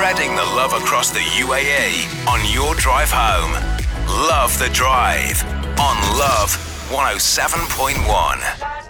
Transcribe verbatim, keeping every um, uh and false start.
Spreading the love across the U A E on your drive home. Love the Drive on Love one oh seven point one.